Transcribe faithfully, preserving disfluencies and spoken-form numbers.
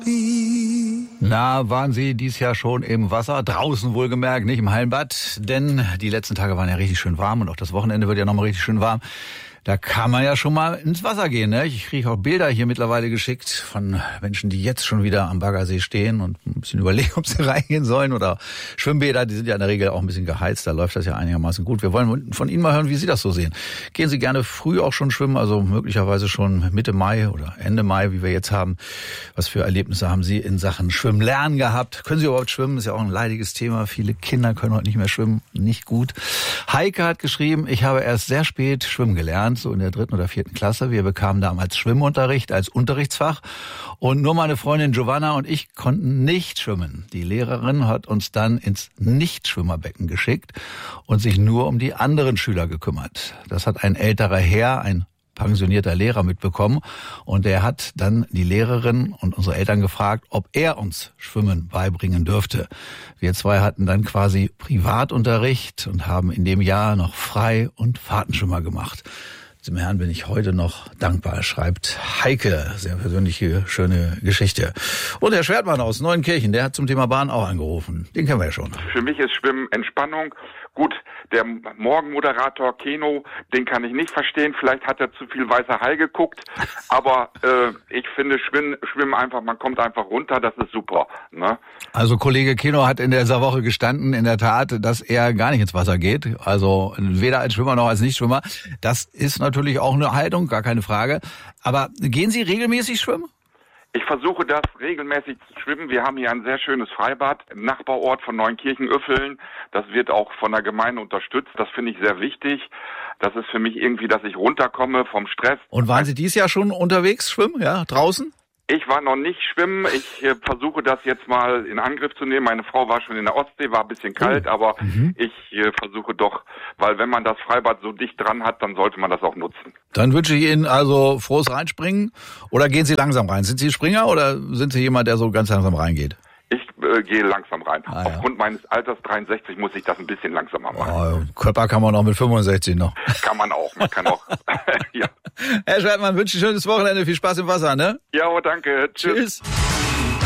Na, waren Sie dies Jahr schon im Wasser? Draußen wohlgemerkt, nicht im Hallenbad. Denn die letzten Tage waren ja richtig schön warm und auch das Wochenende wird ja nochmal richtig schön warm. Da kann man ja schon mal ins Wasser gehen, ne? Ich kriege auch Bilder hier mittlerweile geschickt von Menschen, die jetzt schon wieder am Baggersee stehen und ein bisschen überlegen, ob sie reingehen sollen. Oder Schwimmbäder, die sind ja in der Regel auch ein bisschen geheizt, da läuft das ja einigermaßen gut. Wir wollen von Ihnen mal hören, wie Sie das so sehen. Gehen Sie gerne früh auch schon schwimmen, also möglicherweise schon Mitte Mai oder Ende Mai, wie wir jetzt haben. Was für Erlebnisse haben Sie in Sachen Schwimmen lernen gehabt? Können Sie überhaupt schwimmen? Ist ja auch ein leidiges Thema. Viele Kinder können heute nicht mehr schwimmen. Nicht gut. Heike hat geschrieben, ich habe erst sehr spät schwimmen gelernt, so in der dritten oder vierten Klasse. Wir bekamen damals Schwimmunterricht als Unterrichtsfach und nur meine Freundin Giovanna und ich konnten nicht schwimmen. Die Lehrerin hat uns dann ins Nichtschwimmerbecken geschickt und sich nur um die anderen Schüler gekümmert. Das hat ein älterer Herr, ein pensionierter Lehrer mitbekommen und der hat dann die Lehrerin und unsere Eltern gefragt, ob er uns Schwimmen beibringen dürfte. Wir zwei hatten dann quasi Privatunterricht und haben in dem Jahr noch Frei- und Fahrtenschwimmer gemacht. Diesem Herrn bin ich heute noch dankbar, schreibt Heike. Sehr persönliche, schöne Geschichte. Und Herr Schwertmann aus Neuenkirchen, der hat zum Thema Bahn auch angerufen. Den kennen wir ja schon. Für mich ist Schwimmen Entspannung. Gut, der Morgenmoderator Keno, den kann ich nicht verstehen. Vielleicht hat er zu viel Weißer Hai geguckt. Aber äh, ich finde Schwimmen, Schwimmen einfach, man kommt einfach runter, das ist super. Ne? Also Kollege Keno hat in dieser Woche gestanden, in der Tat, dass er gar nicht ins Wasser geht. Also weder als Schwimmer noch als Nichtschwimmer. Das ist natürlich auch eine Haltung, gar keine Frage. Aber gehen Sie regelmäßig schwimmen? Ich versuche das regelmäßig zu schwimmen. Wir haben hier ein sehr schönes Freibad im Nachbarort von Neunkirchen-Öffeln. Das wird auch von der Gemeinde unterstützt. Das finde ich sehr wichtig. Das ist für mich irgendwie, dass ich runterkomme vom Stress. Und waren Sie dieses Jahr schon unterwegs schwimmen, ja, draußen? Ich war noch nicht schwimmen. Ich äh, versuche das jetzt mal in Angriff zu nehmen. Meine Frau war schon in der Ostsee, war ein bisschen kalt, oh. aber mhm. ich äh, versuche doch, weil wenn man das Freibad so dicht dran hat, dann sollte man das auch nutzen. Dann wünsche ich Ihnen also frohes Reinspringen. Oder gehen Sie langsam rein? Sind Sie Springer oder sind Sie jemand, der so ganz langsam reingeht? Ich äh, gehe langsam rein. Ah, ja. Aufgrund meines Alters dreiundsechzig muss ich das ein bisschen langsamer machen. Oh, Körper kann man auch mit fünfundsechzig noch. Kann man auch. Man kann auch. Ja. Herr Schwertmann, wünsche ein schönes Wochenende. Viel Spaß im Wasser, ne? Ja, danke. Tschüss. Tschüss.